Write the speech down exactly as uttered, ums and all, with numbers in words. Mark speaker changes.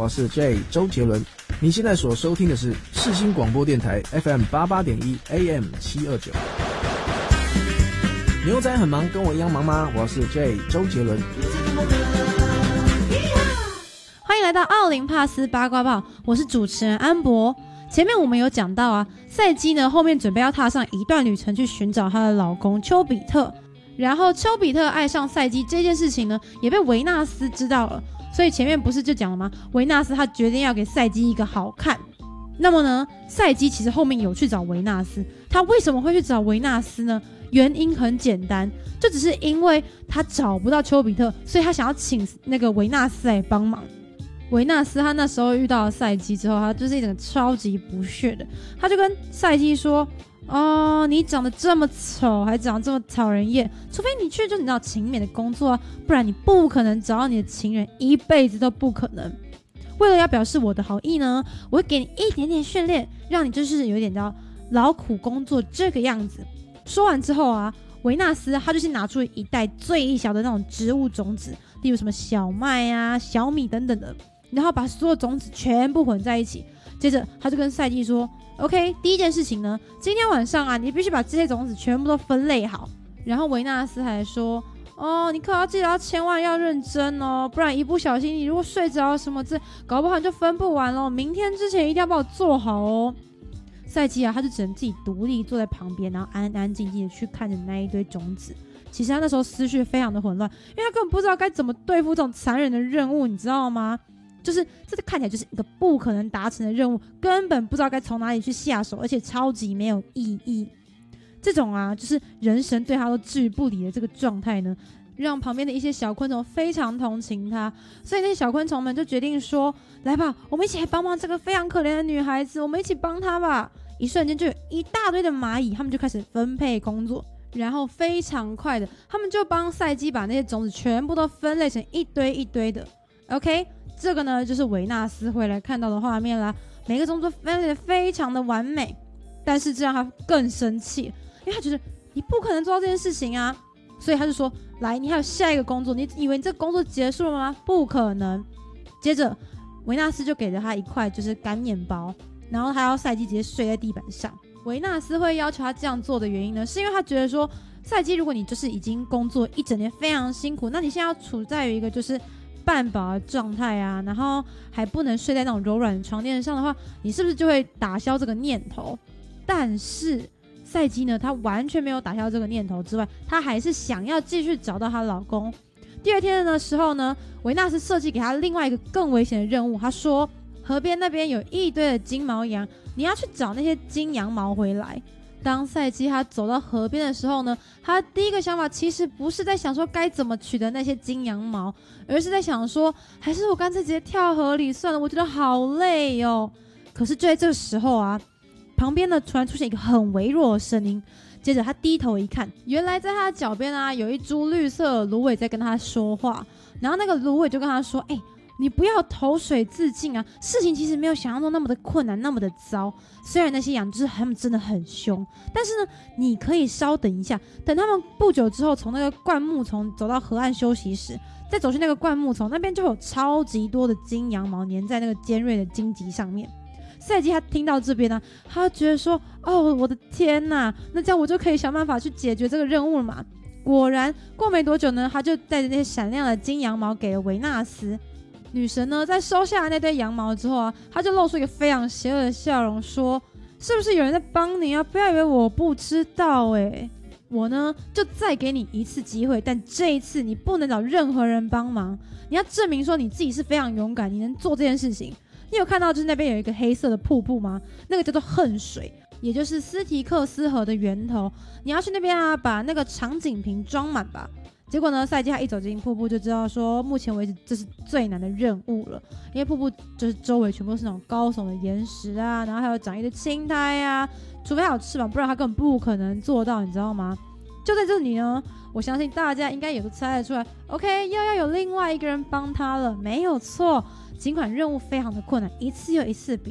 Speaker 1: 我是 J 周杰伦。你现在所收听的是世新广播电台 F M 八八点一 A M 七二九。牛仔很忙，跟我一样忙吗？我是 J 周杰伦。
Speaker 2: 欢迎来到奥林帕斯八卦报，我是主持人安博。前面我们有讲到啊，赛姬呢后面准备要踏上一段旅程去寻找她的老公丘比特，然后丘比特爱上赛姬这件事情呢也被维纳斯知道了，所以前面不是就讲了吗？维纳斯他决定要给赛姬一个好看。那么呢，赛姬其实后面有去找维纳斯，他为什么会去找维纳斯呢？原因很简单，就只是因为他找不到丘比特，所以他想要请那个维纳斯来帮忙。维纳斯他那时候遇到了赛姬之后，他就是一整个超级不屑的，他就跟赛姬说：“哦，你长得这么丑，还长得这么讨人厌，除非你去就你知道勤勉的工作啊，不然你不可能找到你的情人，一辈子都不可能。为了要表示我的好意呢，我会给你一点点训练，让你就是有点叫劳苦工作这个样子。”说完之后啊，维纳斯他就是拿出一袋最小的那种植物种子，例如什么小麦啊、小米等等的。然后把所有种子全部混在一起，接着他就跟赛姬说 OK， 第一件事情呢，今天晚上啊你必须把这些种子全部都分类好。然后维纳斯还说，哦，你可要记得要千万要认真哦，不然一不小心你如果睡着什么，这搞不好你就分不完咯，明天之前一定要帮我做好哦。赛姬啊他就只能自己独立坐在旁边，然后安安静静的去看着那一堆种子。其实他那时候思绪非常的混乱，因为他根本不知道该怎么对付这种残忍的任务，你知道吗？就是这个看起来就是一个不可能达成的任务，根本不知道该从哪里去下手，而且超级没有意义。这种啊，就是人神对他都置于不理的这个状态呢，让旁边的一些小昆虫非常同情他，所以那些小昆虫们就决定说：“来吧，我们一起来帮忙这个非常可怜的女孩子，我们一起帮她吧。”一瞬间就有一大堆的蚂蚁，他们就开始分配工作，然后非常快的，他们就帮赛姬把那些种子全部都分类成一堆一堆的。OK。这个呢，就是维纳斯会来看到的画面啦。每个种子分类的非常的完美，但是这让他更生气，因为他觉得你不可能做到这件事情啊，所以他就说：“来，你还有下一个工作，你以为你这个工作结束了吗？不可能。”接着，维纳斯就给了他一块就是干面包，然后他要赛姬直接睡在地板上。维纳斯会要求他这样做的原因呢，是因为他觉得说，赛姬如果你就是已经工作一整天非常辛苦，那你现在要处在于一个就是半饱的状态啊，然后还不能睡在那种柔软的床垫上的话，你是不是就会打消这个念头？但是赛姬呢，她完全没有打消这个念头之外，她还是想要继续找到她老公。第二天的时候呢，维纳斯设计给她另外一个更危险的任务，他说河边那边有一堆的金毛羊，你要去找那些金羊毛回来。当赛姬他走到河边的时候呢，他第一个想法其实不是在想说该怎么取得那些金羊毛，而是在想说还是我干脆直接跳河里算了，我觉得好累哦。可是就在这个时候啊，旁边呢突然出现一个很微弱的声音，接着他低头一看，原来在他的脚边啊有一株绿色的芦苇在跟他说话，然后那个芦苇就跟他说：“哎、欸，你不要投水自尽啊！事情其实没有想象中那么的困难，那么的糟。虽然那些羊就是他们真的很凶，但是呢，你可以稍等一下，等他们不久之后从那个灌木丛走到河岸休息时，再走去那个灌木丛那边，就有超级多的金羊毛粘在那个尖锐的荆棘上面。”赛姬他听到这边呢、啊，他觉得说：“哦，我的天哪！那这样我就可以想办法去解决这个任务了嘛。”果然，过没多久呢，他就带着那些闪亮的金羊毛给了维纳斯。女神呢，在收下那堆羊毛之后啊，她就露出一个非常邪恶的笑容，说：“是不是有人在帮你啊？不要以为我不知道哎、欸，我呢就再给你一次机会，但这一次你不能找任何人帮忙，你要证明说你自己是非常勇敢，你能做这件事情。你有看到就是那边有一个黑色的瀑布吗？那个叫做恨水，也就是斯提克斯河的源头。你要去那边啊，把那个长颈瓶装满吧。”结果呢，赛姬他一走进瀑布就知道说，目前为止这是最难的任务了，因为瀑布就是周围全部都是那种高耸的岩石啊，然后还有长一堆青苔啊，除非他有翅膀，不然他根本不可能做到，你知道吗？就在这里呢，我相信大家应该也都猜得出来 ，OK， 又要有另外一个人帮他了，没有错。尽管任务非常的困难，一次又一次比